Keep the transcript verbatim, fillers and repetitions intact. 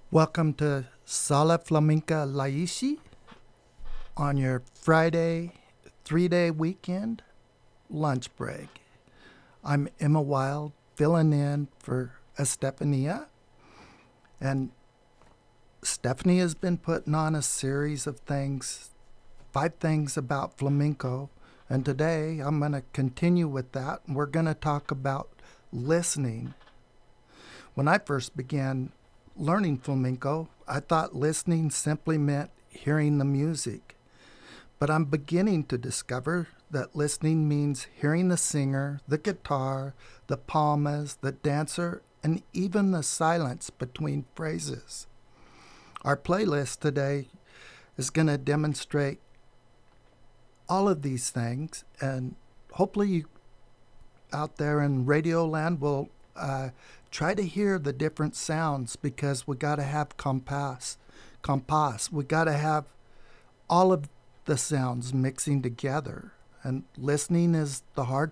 Welcome to Sala Flamenca Laishi on your Friday three day weekend lunch break. I'm Emma Wild filling in for Estefania, and Stephanie has been putting on a series of things, five things about flamenco, and today I'm going to continue with that. We're going to talk about listening. When I first began learning flamenco, I thought listening simply meant hearing the music. But I'm beginning to discover that listening means hearing the singer, the guitar, the palmas, the dancer, and even the silence between phrases. Our playlist today is going to demonstrate all of these things, and hopefully, you out there in Radio Land will uh, try to hear the different sounds because we got to have compass. Compass. We got to have all of the sounds mixing together. And listening is the hard